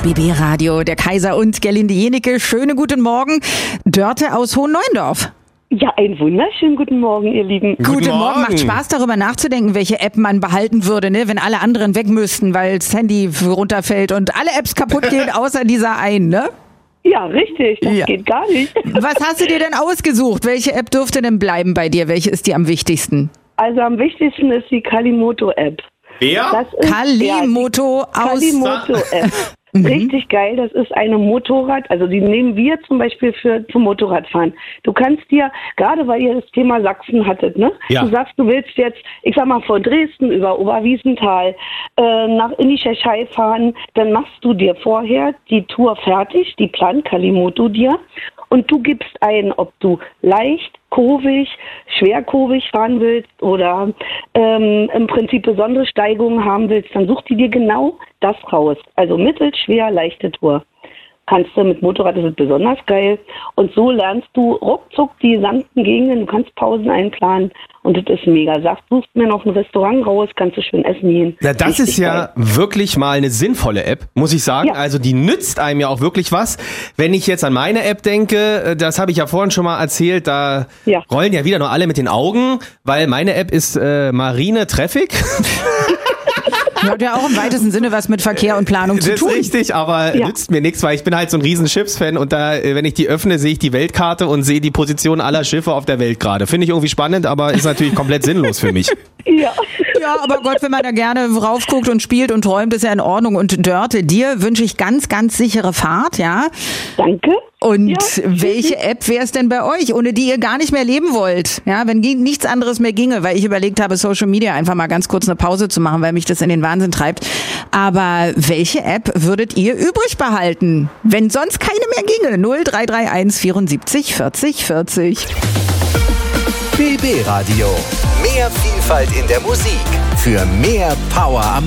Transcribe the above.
BB Radio, der Kaiser und Gerlinde Jenecke. Schönen guten Morgen. Dörte aus Hohenneuendorf. Ja, einen wunderschönen guten Morgen, ihr Lieben. Guten Morgen. Macht Spaß, darüber nachzudenken, welche App man behalten würde, ne? Wenn alle anderen weg müssten, weil das Handy runterfällt und alle Apps kaputt gehen, außer dieser einen, ne? Ja, richtig. Das geht gar nicht. Was hast du dir denn ausgesucht? Welche App dürfte denn bleiben bei dir? Welche ist dir am wichtigsten? Also am wichtigsten ist die Kalimoto-App. Wer? Kalimoto-App. Richtig geil, das ist eine Motorrad, also die nehmen wir zum Beispiel zum Motorradfahren. Du kannst dir, gerade weil ihr das Thema Sachsen hattet, ne? Ja. Du sagst, du willst jetzt, ich sag mal, von Dresden über Oberwiesenthal in die Tschechei fahren, dann machst du dir vorher die Tour fertig, die plant Kalimoto dir und du gibst ein, ob du leicht, kurvig, schwerkurvig fahren willst oder im Prinzip besondere Steigungen haben willst, dann such die dir genau das raus. Also mittel, schwer, leichte Tour. Kannst du mit Motorrad, das ist besonders geil. Und so lernst du ruckzuck die sanften Gegenden, du kannst Pausen einplanen und das ist mega. Suchst mir noch ein Restaurant raus, kannst du schön essen gehen. Ja, das Richtig ist ja geil. Wirklich mal eine sinnvolle App, muss ich sagen. Ja. Also die nützt einem ja auch wirklich was. Wenn ich jetzt an meine App denke, das habe ich ja vorhin schon mal erzählt, da rollen ja wieder nur alle mit den Augen, weil meine App ist Marine Traffic. Hat ja auch im weitesten Sinne was mit Verkehr und Planung zu tun. Das ist richtig, aber nützt mir nichts, weil ich bin halt so ein riesen Schiffsfan und da, wenn ich die öffne, sehe ich die Weltkarte und sehe die Position aller Schiffe auf der Welt gerade. Finde ich irgendwie spannend, aber ist natürlich komplett sinnlos für mich. Ja. Ja, aber Gott, wenn man da gerne raufguckt und spielt und träumt, ist ja in Ordnung. Und Dörte, dir wünsche ich ganz, ganz sichere Fahrt, ja? Danke. Und Ja. welche App wäre es denn bei euch, ohne die ihr gar nicht mehr leben wollt? Ja, wenn nichts anderes mehr ginge, weil ich überlegt habe, Social Media einfach mal ganz kurz eine Pause zu machen, weil mich das in den Wahnsinn treibt. Aber welche App würdet ihr übrig behalten, wenn sonst keine mehr ginge? 0331 74 40 40. BB Radio. Mehr Vielfalt in der Musik. Für mehr Power am